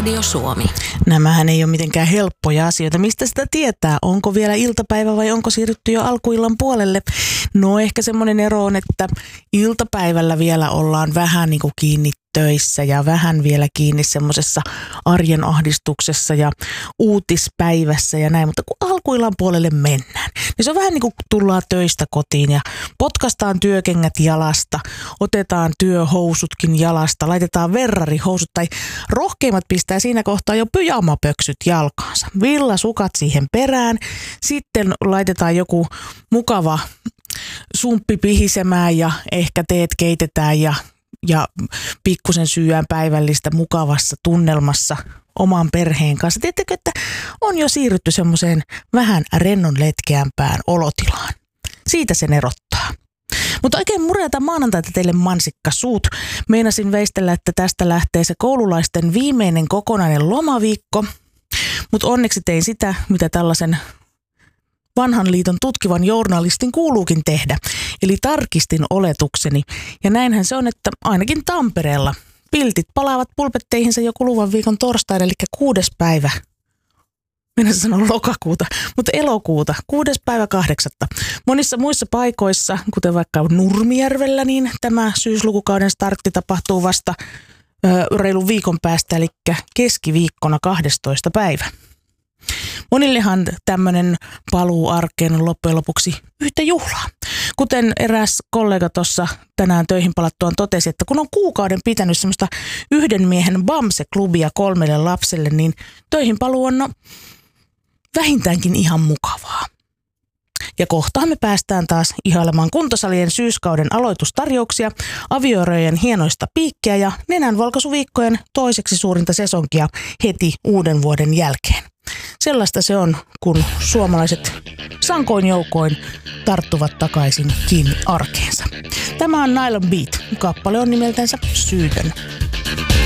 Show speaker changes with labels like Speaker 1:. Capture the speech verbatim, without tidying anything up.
Speaker 1: Radio Suomi.
Speaker 2: Nämähän ei ole mitenkään helppoja asioita. Mistä sitä tietää? Onko vielä iltapäivä vai onko siirrytty jo alkuillan puolelle? No ehkä semmoinen ero on, että iltapäivällä vielä ollaan vähän niin kuin kiinni töissä ja vähän vielä kiinni semmoisessa arjen ahdistuksessa ja uutispäivässä ja näin. Mutta kun alkuillan puolelle mennään, niin se on vähän niin kuin tullaan töistä kotiin ja potkastaan työkengät jalasta, otetaan työhousutkin jalasta, laitetaan verrarihousut tai rohkeimmat pistää siinä kohtaa jo pyjamapöksyt jalkaansa. Villasukat siihen perään, sitten laitetaan joku mukava sumppi pihisemään ja ehkä teet keitetään ja ja pikkusen syyään päivällistä mukavassa tunnelmassa oman perheen kanssa. Tiedättekö, että on jo siirrytty semmoiseen vähän rennon letkeämpään olotilaan. Siitä sen erottaa. Mutta oikein murjata maanantaita teille mansikka suut. Meinasin veistellä, että tästä lähtee se koululaisten viimeinen kokonainen lomaviikko. Mutta onneksi tein sitä, mitä tällaisen vanhan liiton tutkivan journalistin kuuluukin tehdä. Eli tarkistin oletukseni. Ja näinhän se on, että ainakin Tampereella piltit palaavat pulpetteihinsa jo kuluvan viikon torstaina, eli kuudes päivä. Minä sanon lokakuuta, mutta elokuuta, kuudes päivä kahdeksatta. Monissa muissa paikoissa, kuten vaikka Nurmijärvellä, niin tämä syyslukukauden startti tapahtuu vasta ö, reilun viikon päästä, eli keskiviikkona kahdestoista päivä. Monillehan tämmöinen paluu arkeen on loppujen lopuksi yhtä juhlaa. Kuten eräs kollega tuossa tänään töihin palattuaan totesi, että kun on kuukauden pitänyt semmoista yhden miehen Bamse-klubia kolmelle lapselle, niin töihin paluu on no, vähintäänkin ihan mukavaa. Ja kohtaan me päästään taas ihailemaan kuntosalien syyskauden aloitustarjouksia, avioerojen hienoista piikkejä ja nenänvalkaisuviikkojen toiseksi suurinta sesonkia heti uuden vuoden jälkeen. Sellaista se on, kun suomalaiset sankoin joukoin tarttuvat takaisin kiinni arkeensa. Tämä on Nylon Beat. Kappale on nimeltänsä Syytön.